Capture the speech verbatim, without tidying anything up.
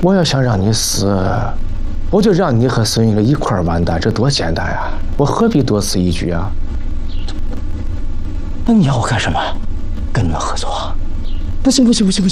我要想让你死，我就让你和孙玉一块儿完蛋，这多简单呀！我何必多此一举啊？ 那你要我干什么？跟你们合作？不行不行不行不行！